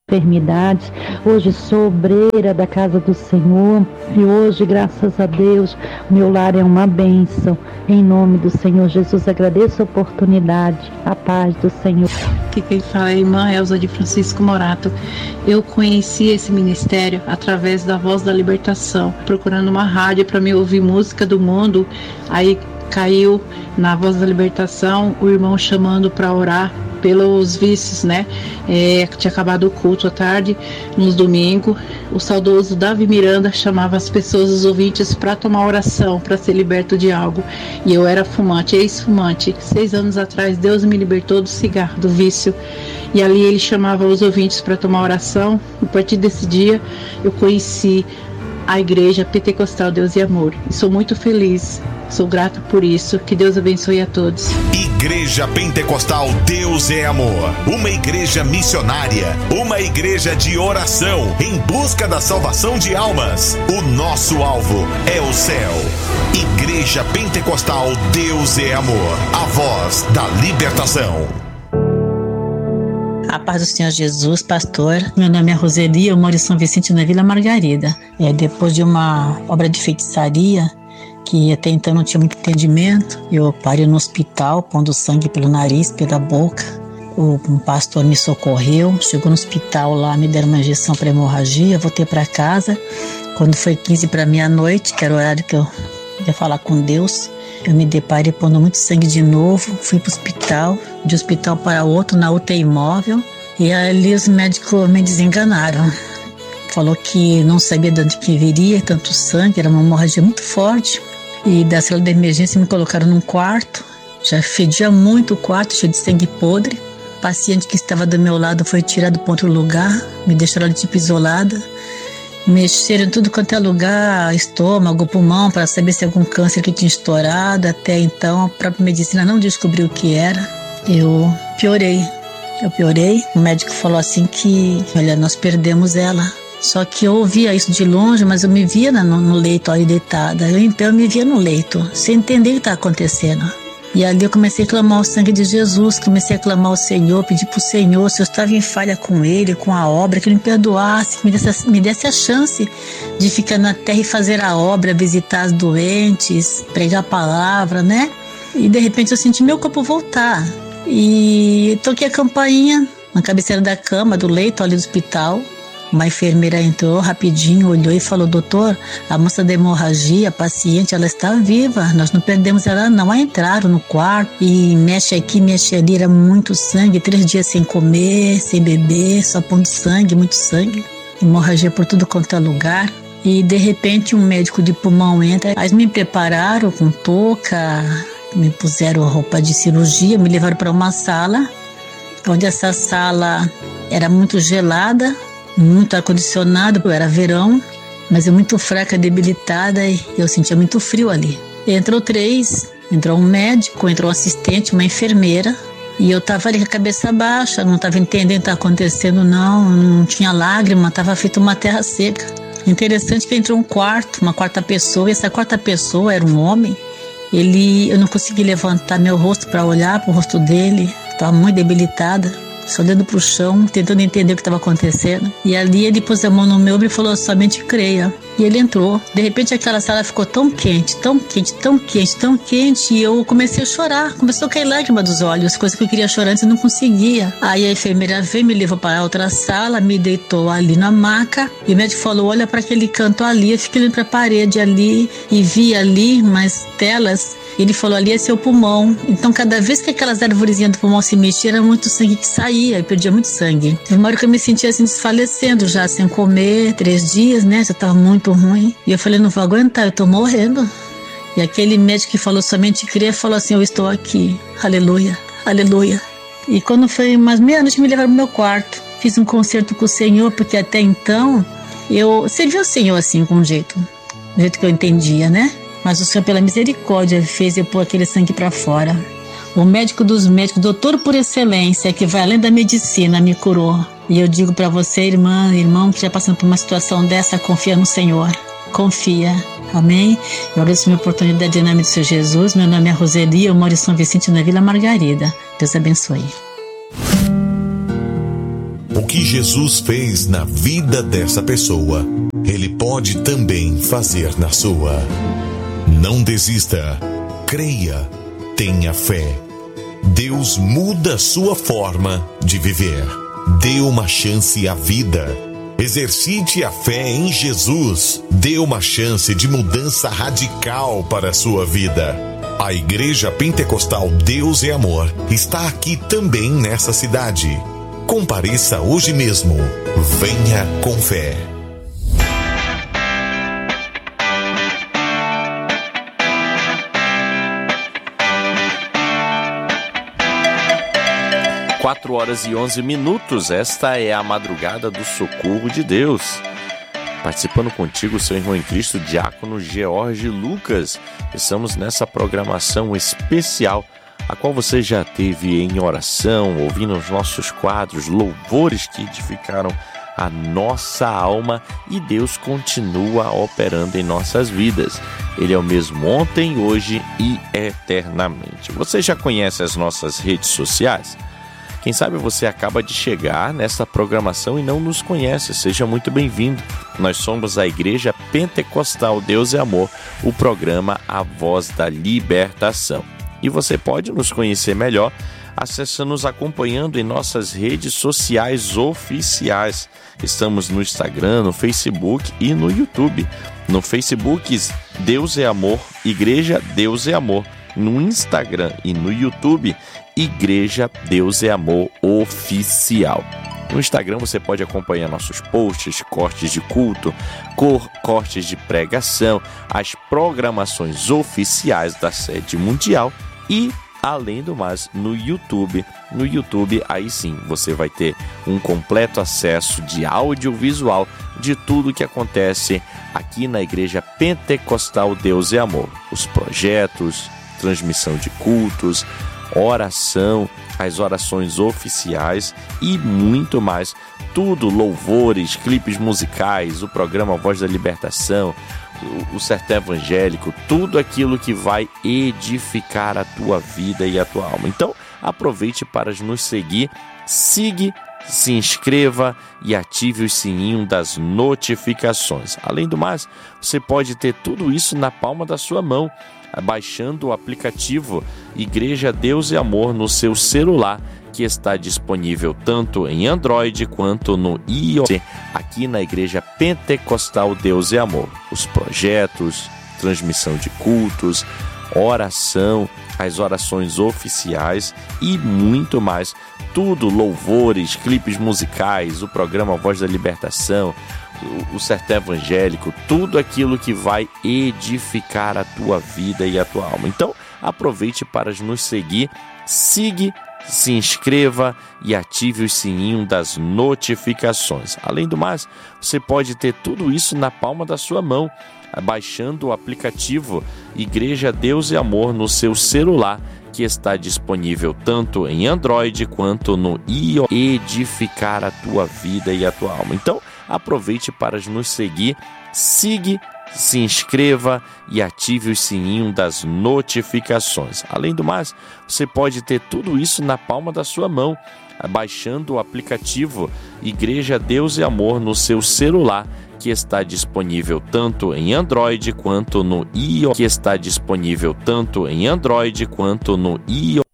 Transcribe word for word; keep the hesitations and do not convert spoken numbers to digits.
enfermidades. Hoje sou obreira da casa do Senhor e hoje, graças a Deus, meu lar é uma bênção. Em nome do Senhor Jesus, agradeço a oportunidade, a paz do Senhor. Aqui quem fala é a irmã Elza de Francisco Morato. Eu conheci esse ministério através da Voz da Libertação, procurando uma rádio para me ouvir música do mundo. Aí caiu na Voz da Libertação o irmão chamando para orar pelos vícios, né? É, tinha acabado o culto à tarde, nos domingos. O saudoso Davi Miranda chamava as pessoas, os ouvintes, para tomar oração, para ser liberto de algo. E eu era fumante, ex-fumante. Seis anos atrás, Deus me libertou do cigarro, do vício. E ali ele chamava os ouvintes para tomar oração. A partir desse dia, eu conheci a Igreja Pentecostal Deus e Amor. E sou muito feliz, sou grata por isso. Que Deus abençoe a todos. Igreja Pentecostal Deus é Amor, uma igreja missionária, uma igreja de oração em busca da salvação de almas. O nosso alvo é o céu. Igreja Pentecostal Deus é Amor, a voz da libertação. A paz do Senhor Jesus, pastor. Meu nome é Roseli, eu moro em São Vicente, na Vila Margarida. É, depois de uma obra de feitiçaria, que até então não tinha muito entendimento, eu parei no hospital, pondo sangue pelo nariz, pela boca. O um pastor me socorreu, chegou no hospital lá, me deram uma injeção para hemorragia, voltei para casa. Quando foi quinze para meia-noite, que era o horário que eu ia falar com Deus, eu me deparei pondo muito sangue de novo, fui para o hospital, de um hospital para outro, na U T I móvel, e ali os médicos me desenganaram. Falou que não sabia de onde que viria tanto sangue, era uma hemorragia muito forte. E da sala de emergência me colocaram num quarto, já fedia muito o quarto, cheio de sangue podre. O paciente que estava do meu lado foi tirado para outro lugar, me deixaram tipo isolada. Mexeram em tudo quanto é lugar, estômago, pulmão, para saber se algum câncer que tinha estourado. Até então a própria medicina não descobriu o que era. Eu piorei, eu piorei. O médico falou assim que, olha, nós perdemos ela. Só que eu ouvia isso de longe, mas eu me via no, no leito ali deitada. Eu, então eu me via no leito, sem entender o que estava acontecendo. E ali eu comecei a clamar o sangue de Jesus, comecei a clamar ao Senhor, pedir para o Senhor, se eu estava em falha com Ele, com a obra, que Ele me perdoasse, que me desse, me desse a chance de ficar na terra e fazer a obra, visitar as doentes, pregar a palavra, né? E de repente eu senti meu corpo voltar. E toquei a campainha na cabeceira da cama, do leito ali do hospital. Uma enfermeira entrou rapidinho, olhou e falou: doutor, a moça da hemorragia, a paciente, ela está viva, nós não perdemos ela não. Aí entraram no quarto e mexe aqui, mexe ali, era muito sangue, três dias sem comer, sem beber, só pondo sangue, muito sangue, hemorragia por tudo quanto é lugar. E de repente um médico de pulmão entra, aí me prepararam com touca, me puseram roupa de cirurgia, me levaram para uma sala, onde essa sala era muito gelada, muito ar-condicionado, era verão, mas eu muito fraca, debilitada, e eu sentia muito frio ali. Entrou três, entrou um médico, entrou um assistente, uma enfermeira, e eu tava ali com a cabeça baixa, não tava entendendo o que estava acontecendo não, não tinha lágrima, tava feito uma terra seca. Interessante que entrou um quarto, uma quarta pessoa, e essa quarta pessoa era um homem. Ele, eu não consegui levantar meu rosto para olhar para o rosto dele, estava muito debilitada, só olhando para o chão, tentando entender o que estava acontecendo. E ali ele pôs a mão no meu ombro e falou: somente creia. E ele entrou. De repente aquela sala ficou tão quente, tão quente, tão quente, tão quente, e eu comecei a chorar. Começou a cair lágrima dos olhos, coisa que eu queria chorar antes e não conseguia. Aí a enfermeira veio, me levou para outra sala, me deitou ali na maca, e o médico falou: olha para aquele canto ali. Eu fiquei olhando para a parede ali e vi ali umas telas. Ele falou: ali é seu pulmão. Então cada vez que aquelas arvorezinhas do pulmão se mexiam, era muito sangue que saía, eu perdia muito sangue. Teve uma hora que eu me sentia assim desfalecendo já, sem comer, três dias, né, já estava muito ruim. E eu falei: não vou aguentar, eu tô morrendo. E aquele médico que falou somente crer, falou assim: eu estou aqui, aleluia, aleluia. E quando foi umas meia-noite, me levaram pro meu quarto. Fiz um concerto com o Senhor, porque até então eu servi o Senhor assim, com um jeito, do jeito que eu entendia, né? Mas o Senhor, pela misericórdia, fez eu pôr aquele sangue para fora. O médico dos médicos, doutor por excelência, que vai além da medicina, me curou. E eu digo para você, irmã, irmão, que já passando por uma situação dessa, confia no Senhor. Confia. Amém? Eu agradeço a minha oportunidade em nome do Senhor Jesus. Meu nome é Roseli, eu moro em São Vicente, na Vila Margarida. Deus abençoe. O que que Jesus fez na vida dessa pessoa, Ele pode também fazer na sua. Não desista, creia, tenha fé. Deus muda sua forma de viver. Dê uma chance à vida. Exercite a fé em Jesus. Dê uma chance de mudança radical para a sua vida. A Igreja Pentecostal Deus é Amor está aqui também nessa cidade. Compareça hoje mesmo. Venha com fé. quatro horas e onze minutos, esta é a madrugada do socorro de Deus. Participando contigo, seu irmão em Cristo, diácono George Lucas. Estamos nessa programação especial, a qual você já teve em oração, ouvindo os nossos quadros, louvores que edificaram a nossa alma, e Deus continua operando em nossas vidas. Ele é o mesmo ontem, hoje e eternamente. Você já conhece as nossas redes sociais? Quem sabe você acaba de chegar nesta programação e não nos conhece. Seja muito bem-vindo. Nós somos a Igreja Pentecostal Deus é Amor, o programa A Voz da Libertação. E você pode nos conhecer melhor acessando, nos acompanhando em nossas redes sociais oficiais. Estamos no Instagram, no Facebook e no YouTube. No Facebook, Deus é Amor, Igreja Deus é Amor. No Instagram e no YouTube, Igreja Deus é Amor Oficial. No Instagram você pode acompanhar nossos posts, cortes de culto, cor, cortes de pregação, as programações oficiais da sede mundial e, além do mais, no YouTube. No YouTube, aí sim, você vai ter um completo acesso de audiovisual de tudo que acontece aqui na Igreja Pentecostal Deus é Amor. Os projetos, transmissão de cultos, oração, as orações oficiais e muito mais. Tudo, louvores, clipes musicais, o programa Voz da Libertação, o, o Sertão Evangélico, tudo aquilo que vai edificar a tua vida e a tua alma. Então, aproveite para nos seguir, siga, se inscreva e ative o sininho das notificações. Além do mais, você pode ter tudo isso na palma da sua mão, baixando o aplicativo Igreja Deus e Amor no seu celular, que está disponível tanto em Android quanto no iOS. Aqui na Igreja Pentecostal Deus e Amor, os projetos, transmissão de cultos, oração, as orações oficiais e muito mais. Tudo, louvores, clipes musicais, o programa Voz da Libertação, o Sertão Evangélico, tudo aquilo que vai edificar a tua vida e a tua alma. Então, aproveite para nos seguir, siga, se inscreva e ative o sininho das notificações. Além do mais, você pode ter tudo isso na palma da sua mão, baixando o aplicativo Igreja Deus e Amor no seu celular, que está disponível tanto em Android quanto no iOS, edificar a tua vida e a tua alma. Então, aproveite para nos seguir, siga, se inscreva e ative o sininho das notificações. Além do mais, você pode ter tudo isso na palma da sua mão, baixando o aplicativo Igreja Deus e Amor no seu celular, que está disponível tanto em Android quanto no iOS, que está disponível tanto em Android quanto no iOS.